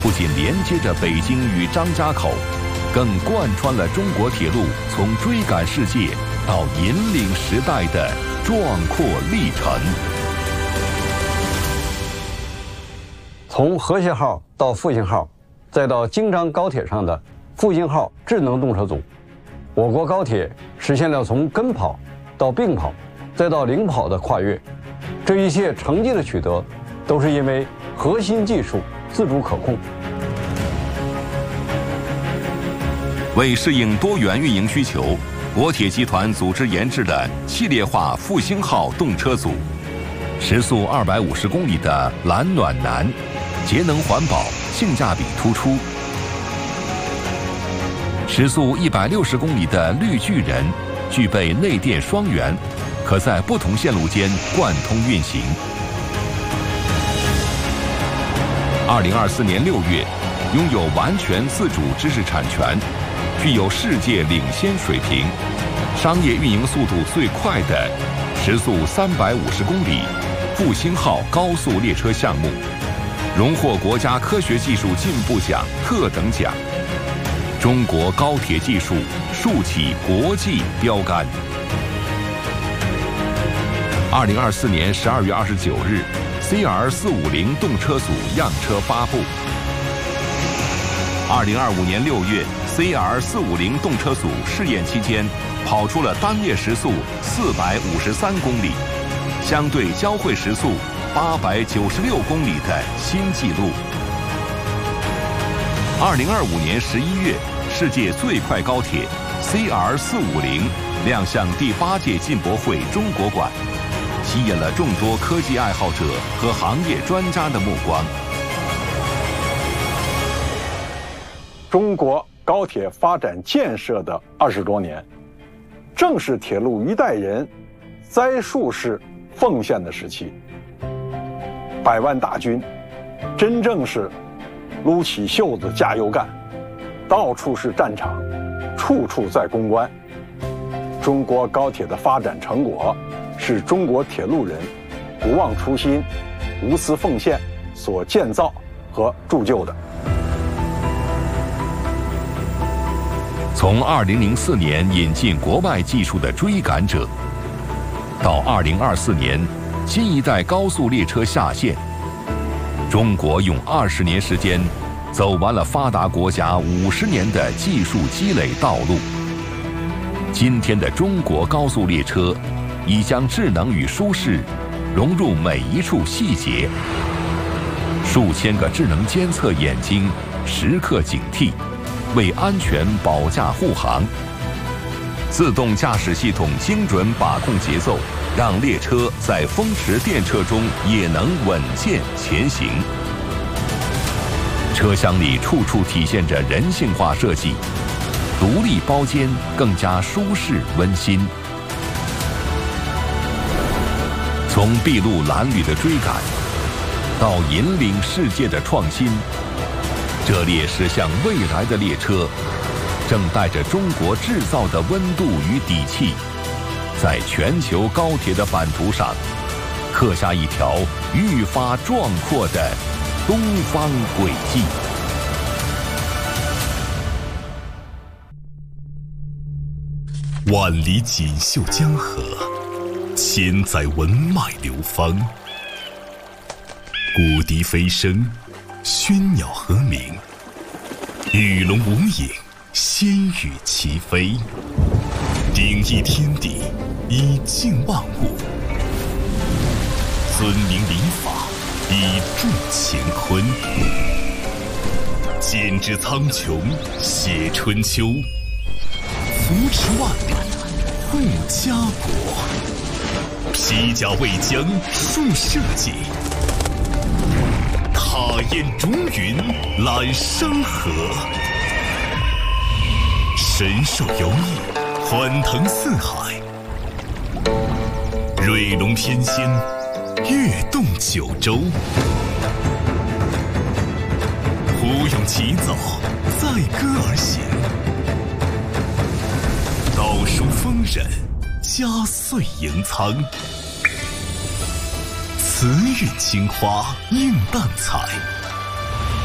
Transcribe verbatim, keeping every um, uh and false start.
不仅连接着北京与张家口，更贯穿了中国铁路从追赶世界到引领时代的壮阔历程。 从和谐号到复兴号，再到京张高铁上的复兴号智能动车组，我国高铁实现了从跟跑到并跑，再到领跑的跨越。这一切成绩的取得，都是因为核心技术自主可控。 为适应多元运营需求，国铁集团组织研制的系列化复兴号动车组，时速二百五十公里的蓝暖男，节能环保，性价比突出；时速一百六十公里的绿巨人，具备内电双元，可在不同线路间贯通运行。二零二四年六月，拥有完全自主知识产权，具有世界领先水平，商业运营速度最快的时速三百五十公里复兴号高速列车项目，荣获国家科学技术进步奖特等奖，中国高铁技术竖起国际标杆。二零二四年十二月二十九日 ，C R 四五零动车组样车发布。二零二五年六月 ，C R 四五零动车组试验期间，跑出了单列时速四百五十三公里，相对交会时速八百九十六公里的新纪录。二零二五年十一月，世界最快高铁 C R 四五零亮相第八届进博会中国馆，吸引了众多科技爱好者和行业专家的目光。 中国高铁发展建设的二十多年，正是铁路一代人栽树式奉献的时期。百万大军真正是撸起袖子加油干，到处是战场，处处在攻关。中国高铁的发展成果，是中国铁路人不忘初心、无私奉献所建造和铸就的。 从二零零四年引进国外技术的追赶者，到二零二四年新一代高速列车下线，中国用二十年时间走完了发达国家五十年的技术积累道路。今天的中国高速列车已将智能与舒适融入每一处细节，数千个智能监测眼睛时刻警惕，为安全保驾护航。自动驾驶系统精准把控节奏，让列车在风驰电掣中也能稳健前行。车厢里处处体现着人性化设计，独立包间更加舒适温馨。从筚路蓝缕的追赶，到引领世界的创新，这列驶向未来的列车，正带着中国制造的温度与底气，在全球高铁的版图上，刻下一条愈发壮阔的东方轨迹。 万里锦绣江河，千载文脉流芳。古笛飞声，喧鸟和鸣，鱼龙无影，仙羽齐飞。鼎益天地，以静万物；尊明礼法，以助乾坤。剪纸苍穹，写春秋；扶持万里，护家国。披甲为将，树社稷；踏雁逐云，揽山河。神兽游弋，欢腾四海；瑞龙天仙，跃动九州。胡勇起早，载歌而行；倒数丰稔，佳岁迎苍。慈韵青花映淡彩。